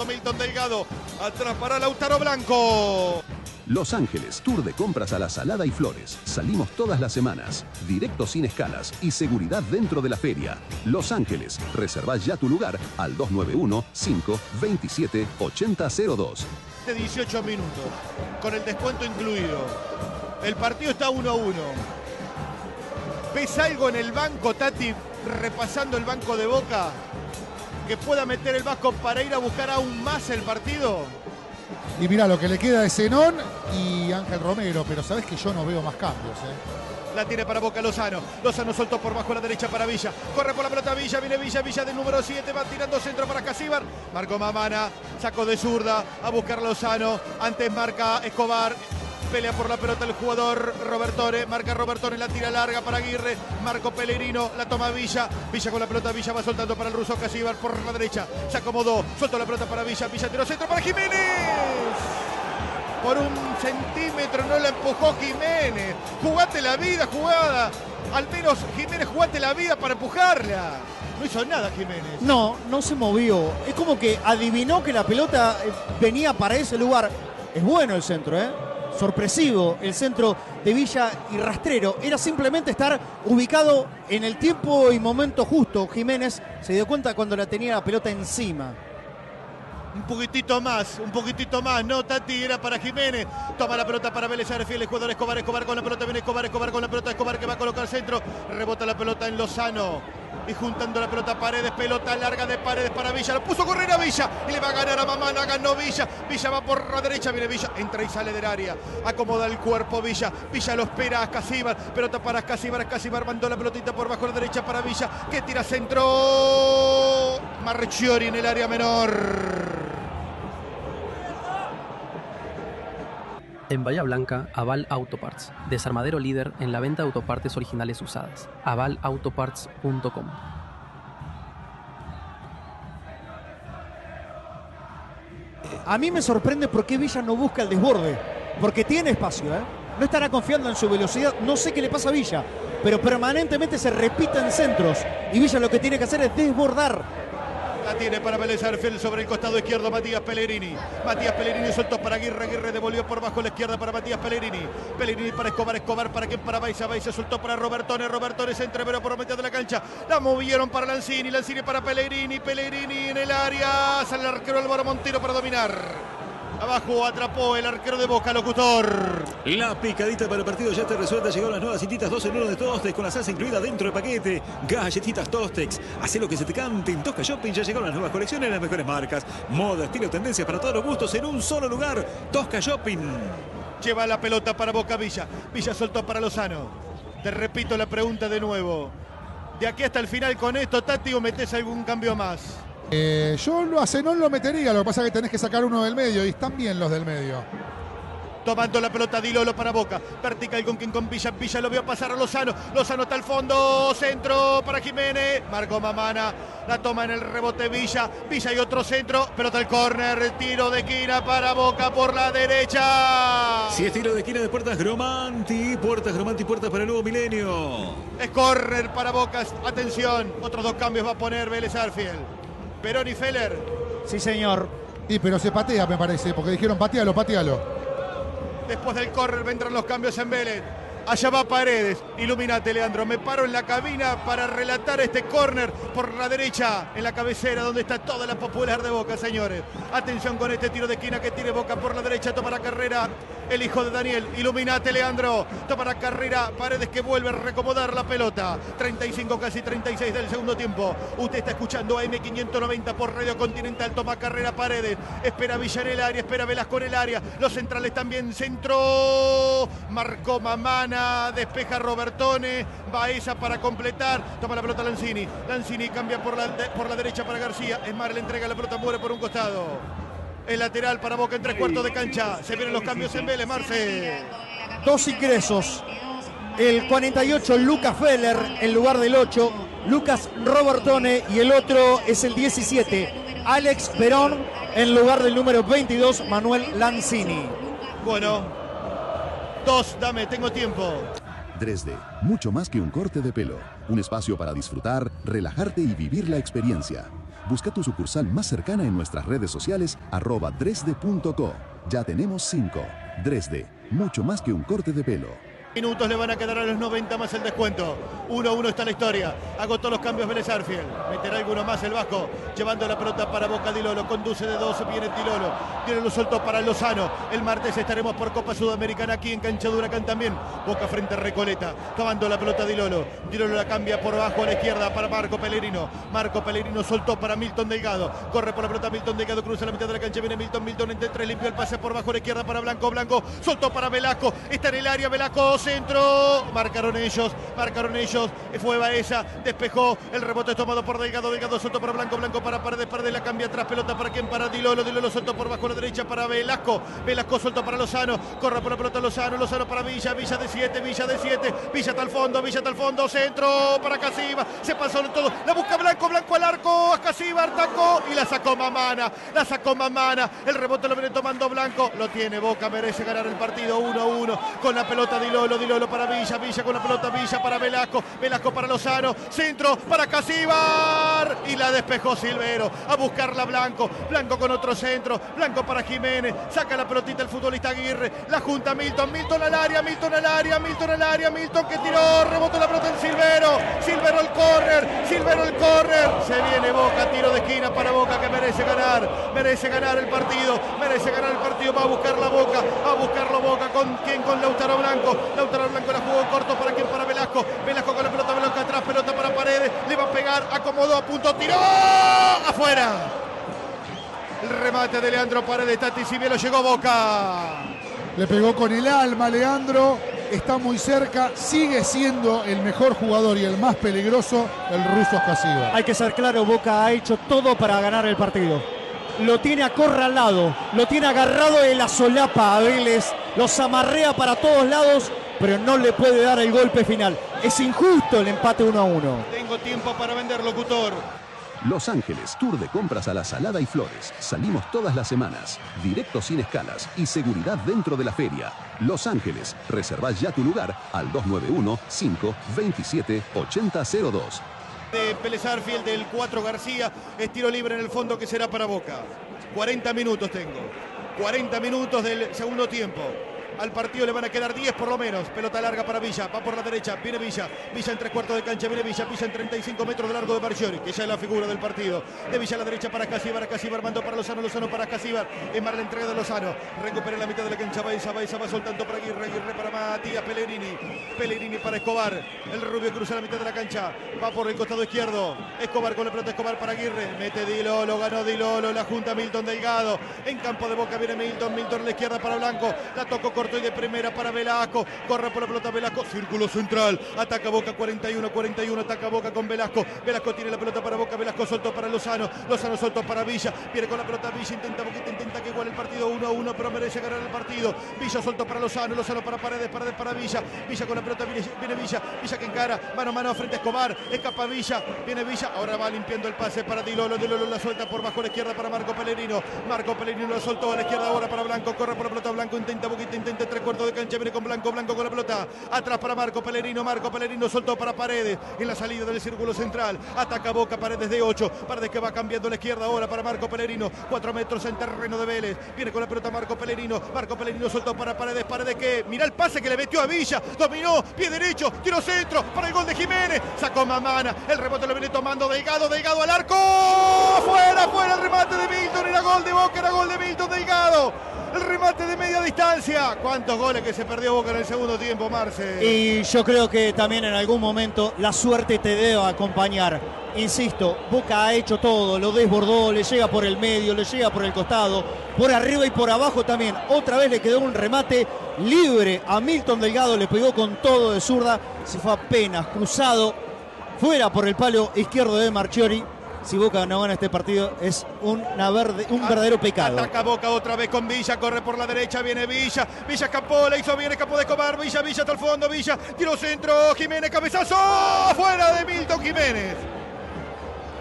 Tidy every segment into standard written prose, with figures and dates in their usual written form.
Milton Delgado. Atrás para Lautaro Blanco. Los Ángeles, tour de compras a La Salada y Flores. Salimos todas las semanas. Directo sin escalas y seguridad dentro de la feria. Los Ángeles, reserva ya tu lugar al 291-527-8002. De 18 minutos, con el descuento incluido. El partido está 1-1. ¿Ves algo en el banco, Tati, repasando el banco de Boca, que pueda meter el Vasco para ir a buscar aún más el partido? Y mirá, lo que le queda es Zenón y Ángel Romero, pero sabés que yo no veo más cambios, La tiene para Boca Lozano. Lozano soltó por bajo a la derecha para Villa. Corre por la pelota Villa, viene Villa del número 7, va tirando centro para Casíbar. Marcó Mamana, sacó de zurda a buscar Lozano. Antes marca Escobar. Pelea por la pelota el jugador Robertone. Marca Robertone, la tira larga para Aguirre. Marco Pellegrino, la toma Villa. Villa con la pelota, Villa va soltando para el ruso Casíbar por la derecha. Se acomodó, soltó la pelota para Villa. Villa tiró centro para Jiménez. Por 1 centímetro no la empujó Jiménez. Jugate la vida, jugada. Al menos Jiménez, jugate la vida para empujarla. No hizo nada Jiménez. No se movió. Es como que adivinó que la pelota venía para ese lugar. Es bueno el centro, sorpresivo el centro de Villa y rastrero. Era simplemente estar ubicado en el tiempo y momento justo. Jiménez se dio cuenta cuando la tenía la pelota encima. Un poquitito más, ¿no, Tati? Era para Jiménez. Toma la pelota para Vélez Arfiel, el jugador Escobar con la pelota, viene Escobar con la pelota, Escobar que va a colocar centro. Rebota la pelota en Lozano. Y juntando la pelota Paredes, pelota larga de Paredes para Villa. Lo puso a correr a Villa y le va a ganar a Mamana. Ganó Villa. Villa va por la derecha, viene Villa. Entra y sale del área. Acomoda el cuerpo Villa. Villa lo espera a Casíbar. Pelota para Casíbar. Casíbar mandó la pelotita por bajo a la derecha para Villa. Que tira centro. Marchiori en el área menor. En Bahía Blanca, Aval Autoparts, desarmadero líder en la venta de autopartes originales usadas. avalautoparts.com. A mí me sorprende por qué Villa no busca el desborde, porque tiene espacio, No estará confiando en su velocidad, no sé qué le pasa a Villa, pero permanentemente se repiten centros y Villa lo que tiene que hacer es desbordar. La tiene para Vélez Arfiel sobre el costado izquierdo Matías Pellegrini. Matías Pellegrini soltó para Aguirre. Aguirre devolvió por bajo la izquierda para Matías Pellegrini. Pellegrini para Escobar. Escobar para quien, para Baiza. Baiza soltó para Robertone. Robertone se entreveró por mitad de la cancha. La movieron para Lanzini. Lanzini para Pellegrini. Pellegrini en el área. Sale el arquero Álvaro Montero para dominar. Abajo atrapó el arquero de Boca, locutor. La picadita para el partido ya está resuelta. Llegaron las nuevas cintitas 2 en 1 de Tostex con la salsa incluida dentro del paquete. Galletitas Tostex. Hacé lo que se te cante. En Tosca Shopping ya llegaron las nuevas colecciones, las mejores marcas. Moda, estilo, tendencias para todos los gustos en un solo lugar. Tosca Shopping. Lleva la pelota para Boca Villa. Villa soltó para Lozano. Te repito la pregunta de nuevo. De aquí hasta el final con esto, Tati, ¿o metés algún cambio más? Yo a Zenón lo metería, lo que pasa es que tenés que sacar uno del medio y están bien los del medio. Tomando la pelota Di Lolo para Boca. Vertical con quien con Villa. Villa lo vio pasar a Lozano. Lozano está al fondo. Centro para Jiménez. Marcó Mamana. La toma en el rebote Villa. Villa y otro centro. Pelota al córner. Tiro de esquina para Boca por la derecha. Si es tiro de esquina de Puertas Gromanti. Puertas Gromanti, puertas para el nuevo milenio. Es córner para Boca. Atención. Otros 2 cambios va a poner Vélez Arfiel. Perón y Feller. Sí, señor. Sí, pero se patea, me parece, porque dijeron patealo. Después del córner vendrán los cambios en Vélez. Allá va Paredes. Ilumínate, Leandro. Me paro en la cabina para relatar este córner por la derecha, en la cabecera, donde está toda la popular de Boca, señores. Atención con este tiro de esquina que tiene Boca por la derecha. Toma la carrera el hijo de Daniel. Ilumínate, Leandro. Toma la carrera. Paredes que vuelve a recomodar la pelota. 35, casi 36 del segundo tiempo. Usted está escuchando a M590 por Radio Continental. Toma carrera Paredes. Espera Villa en el área. Espera Velasco en el área. Los centrales también. Centro. Marcó Mamana. Despeja Robertone. Baeza para completar. Toma la pelota Lanzini. Lanzini cambia por la derecha para García. Esmar le entrega la pelota. Muere por un costado. El lateral para Boca en 3/4 de cancha. Se vienen los cambios en Vélez, Marce. 2 ingresos. El 48, Lucas Feller, en lugar del 8. Lucas Robertone. Y el otro es el 17, Alex Perón, en lugar del número 22, Manuel Lanzini. Bueno, 2, dame, tengo tiempo. Dresde, mucho más que un corte de pelo. Un espacio para disfrutar, relajarte y vivir la experiencia. Busca tu sucursal más cercana en nuestras redes sociales @dresde.co. Ya tenemos 5. Dresde, mucho más que un corte de pelo. Minutos le van a quedar a los 90 más el descuento. 1-1 está la historia. Agotó los cambios Vélez Sarsfield. Meterá alguno más el Vasco. Llevando la pelota para Boca. Di Lolo conduce de 12. Viene Di Lolo. Di Lolo soltó para Lozano. El martes estaremos por Copa Sudamericana aquí en Cancha de Huracán también. Boca frente a Recoleta. Tomando la pelota Di Lolo. Di Lolo la cambia por abajo a la izquierda para Marco Pellegrino. Marco Pellegrino soltó para Milton Delgado. Corre por la pelota Milton Delgado. Cruza la mitad de la cancha. Viene Milton. Milton entre tres. Limpió el pase por abajo a la izquierda para Blanco. Blanco soltó para Velasco. Está en el área. Velasco. Centro, marcaron ellos. Fue Baeza, despejó, el rebote es tomado por Delgado. Delgado soltó para Blanco. Blanco para Paredes. Paredes la cambia atrás. Pelota para quien, para Di Lolo. Di Lolo soltó por bajo a la derecha para Velasco. Velasco soltó para Lozano. Corre por la pelota Lozano. Lozano para Villa. Villa de 7. Villa de 7. Villa hasta el fondo. Villa hasta el fondo. Centro para Casiva. Se pasó todo. La busca Blanco. Blanco al arco. A Casiva. Atacó y la sacó Mamana. El rebote lo viene tomando Blanco. Lo tiene Boca. Merece ganar el partido 1-1. Con la pelota Di Lolo. Di Lolo para Villa. Villa con la pelota. Villa para Velasco. Velasco para Lozano. Centro para Casíbar. Y la despejó Silvero. A buscarla Blanco. Blanco con otro centro. Blanco para Jiménez. Saca la pelotita el futbolista Aguirre. La junta Milton. Milton al área. Milton que tiró. Rebotó la pelota en Silvero. Silvero el córner. Se viene Boca. Tiro de esquina para Boca que merece ganar. Merece ganar el partido. Va a buscar la Boca. Va a buscarlo Boca. ¿Con quién? Con Lautaro Blanco. Lautaro Blanco la jugó corto. ¿Para quién? Para Velasco. Velasco con la pelota. Velasco atrás. Pelota para Paredes. Le va a pegar. Acomodó a punto. Tiró. Afuera. El remate de Leandro Paredes. Tati Sibielo llegó Boca. Le pegó con el alma Leandro. Está muy cerca. Sigue siendo el mejor jugador y el más peligroso el ruso Casiva. Hay que ser claro, Boca ha hecho todo para ganar el partido. Lo tiene acorralado, lo tiene agarrado de la solapa a Vélez, los amarrea para todos lados, pero no le puede dar el golpe final. Es injusto el empate 1-1. Tengo tiempo para vender, locutor. Los Ángeles, tour de compras a la Salada y Flores. Salimos todas las semanas. Directo sin escalas y seguridad dentro de la feria. Los Ángeles, reservá ya tu lugar al 291-527-8002. De Vélez Sarsfield, del 4 García, es tiro libre en el fondo que será para Boca. 40 minutos tengo. 40 minutos del segundo tiempo. Al partido le van a quedar 10 por lo menos. Pelota larga para Villa. Va por la derecha. Viene Villa. Villa en 3/4 de cancha. Viene Villa. Villa en 35 metros de largo de Marchiori, que ya es la figura del partido. De Villa a la derecha para Casíbar. Casíbar mandó para Lozano. Lozano para Casíbar. Es más la entrega de Lozano. Recupera la mitad de la cancha. Baeza va soltando para Aguirre. Aguirre para Matías Pellegrini. Pellegrini para Escobar. El rubio cruza la mitad de la cancha. Va por el costado izquierdo. Escobar con la pelota. Escobar para Aguirre. Mete Di Lolo. Ganó Di Lolo. La junta Milton Delgado. En campo de Boca viene Milton. Milton a la izquierda para Blanco. La tocó corto y de primera para Velasco. Corre por la pelota Velasco. Círculo central. Ataca Boca 41. Ataca Boca con Velasco. Velasco tiene la pelota para Boca. Velasco soltó para Lozano. Lozano soltó para Villa. Viene con la pelota Villa. Intenta Boquita. Intenta que iguale el partido 1-1. Pero merece ganar el partido. Villa soltó para Lozano. Lozano para Paredes. Paredes para Villa. Villa con la pelota. Viene Villa. Villa que encara. Mano a mano frente a Escobar. Escapa Villa. Viene Villa. Ahora va limpiando el pase para Di Lolo. Di Lolo la suelta por bajo a la izquierda para Marco Pellegrino. Marco Pellegrino la soltó a la izquierda ahora para Blanco. Corre por la pelota Blanco. Intenta Boquita. Intenta 3/4 de cancha. Viene con Blanco. Blanco con la pelota. Atrás para Marco Pellegrino. Marco Pellegrino soltó para Paredes. En la salida del círculo central. Ataca Boca. Paredes de 8. Paredes que va cambiando a la izquierda ahora para Marco Pellegrino. 4 metros en terreno de Vélez. Viene con la pelota Marco Pellegrino. Marco Pellegrino soltó para Paredes. Paredes que mira el pase que le metió a Villa. Dominó. Pie derecho. Tiro centro. Para el gol de Jiménez. Sacó Mamana. El rebote lo viene tomando Delgado. Delgado al arco. Fuera el remate de Milton. Era gol de Boca. Era gol de Milton Delgado. El remate de media distancia. ¿Cuántos goles que se perdió Boca en el segundo tiempo, Marce? Y yo creo que también en algún momento la suerte te debe acompañar. Insisto, Boca ha hecho todo, lo desbordó, le llega por el medio, le llega por el costado, por arriba y por abajo también. Otra vez le quedó un remate libre a Milton Delgado, le pegó con todo de zurda, se fue apenas cruzado, fuera por el palo izquierdo de Marchiori. Si Boca no gana este partido es un verdadero pecado. Ataca Boca otra vez con Villa, corre por la derecha, viene Villa. Villa escapó, la hizo bien, escapó de Escobar. Villa hasta el fondo, Villa, tiro centro, Jiménez, cabezazo, fuera de Milton Jiménez.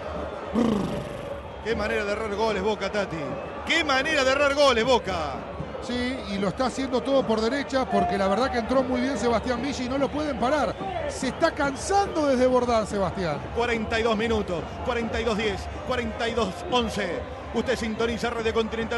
Qué manera de errar goles Boca, Tati. Qué manera de errar goles Boca. Sí, y lo está haciendo todo por derecha porque la verdad que entró muy bien Sebastián Villa y no lo pueden parar. Se está cansando de desbordar Sebastián. 42 minutos, 42-10, 42-11. Usted sintoniza Radio Continental.